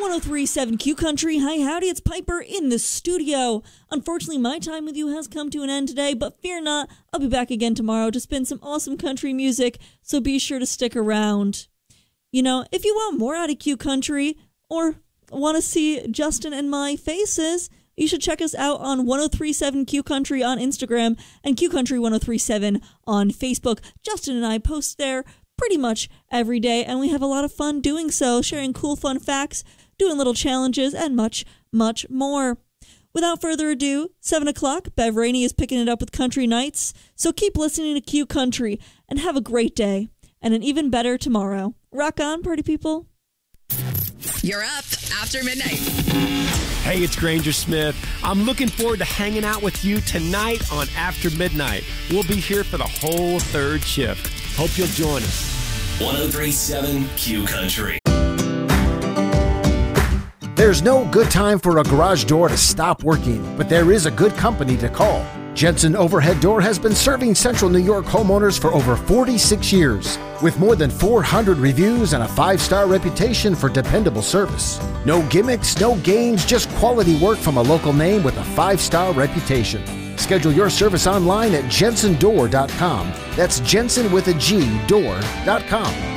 1037 Q Country. Hi, howdy, it's Piper in the studio. Unfortunately, my time with you has come to an end today, but fear not, I'll be back again tomorrow to spin some awesome country music, so be sure to stick around. You know, if you want more out of Q Country, or want to see Justin and my faces, you should check us out on 1037 Q Country on Instagram and Q Country 1037 on Facebook. Justin and I post there pretty much every day, and we have a lot of fun doing so, sharing cool, fun facts, doing little challenges, and much, much more. Without further ado, 7 o'clock, Bev Rainey is picking it up with Country Nights, so keep listening to Q Country, and have a great day, and an even better tomorrow. Rock on, party people. You're up after midnight. Hey, it's Granger Smith. I'm looking forward to hanging out with you tonight on After Midnight. We'll be here for the whole third shift. Hope you'll join us. 1037 Q Country. There's no good time for a garage door to stop working, but there is a good company to call. Jensen Overhead Door has been serving Central New York homeowners for over 46 years, with more than 400 reviews and a 5-star reputation for dependable service. No gimmicks, no games, just quality work from a local name with a 5-star reputation. Schedule your service online at jensendoor.com. That's Jensen with a G, door.com.